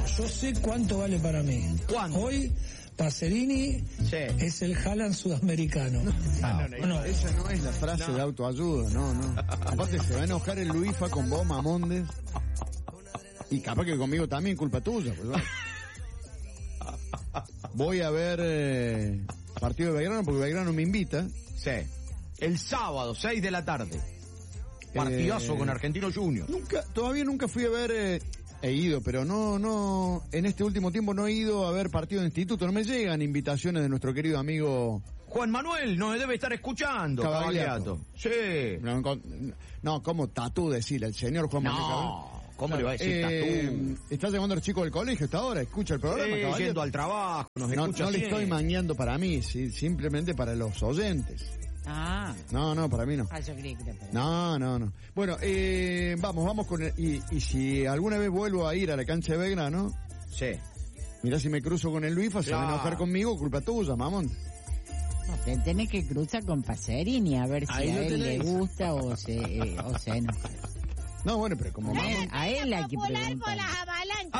Yo sé cuánto vale para mí. ¿Cuánto? Hoy, Pacerini es el Haaland sudamericano. No, esa no es la frase de autoayuda, no. Aparte se va a enojar el Luifa con vos, Mamondes. Y capaz que conmigo también, culpa tuya. Pues, bueno. Voy a ver partido de Belgrano porque Belgrano me invita. Sí. El sábado, 6 de la tarde. Partidazo con Argentino Juniors. Todavía nunca fui a ver, he ido, pero no, en este último tiempo no he ido a ver partido de instituto, no me llegan invitaciones de nuestro querido amigo Juan Manuel, nos debe estar escuchando, Cavaliato. Sí. No, como Tatú decirle, el señor Juan Manuel Cavaliato. ¿Cómo le va a decir Tatú? Está llamando al chico del colegio hasta ahora, escucha el programa, Cavaliato. Yendo al trabajo, nos escucha. No le estoy mangueando para mí, simplemente para los oyentes. No, para mí no. Yo creí que era para... No. Bueno, vamos con y si alguna vez vuelvo a ir a la cancha de Belgrano, mirá si me cruzo con el Luifa, se va a enojar conmigo, culpa tuya, mamón. No, te tenés que cruzar con Pacerini a ver si a él le gusta o se enoja. No, bueno, pero como mamón. A él hay que preguntar. Por las avalanchas.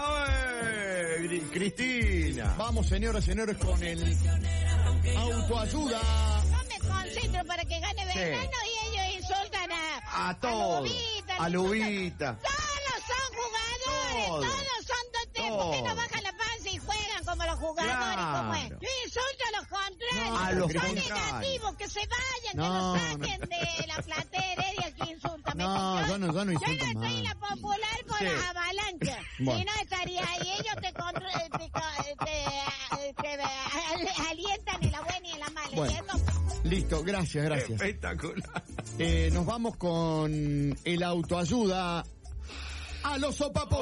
Cristina. Vamos, señoras y señores, con el autoayuda. No me concentro para que gane Belgrano y ellos insultan a todos. A Lubita. Todos son jugadores, todos son totes. ¿Por qué no bajan la panza y juegan como los jugadores? Como es? Yo insulto a los contrarios. Son negativos, que se vayan, que nos saquen de la platea Heredia que insultan. Yo no insulto más. Yo no estoy en la popular por las avalanchas. Bueno. Si no estaría ahí, ellos te alientan en la buena y en la mala. Bueno. Listo, gracias. Espectacular. Nos vamos con el autoayuda a los sopapos.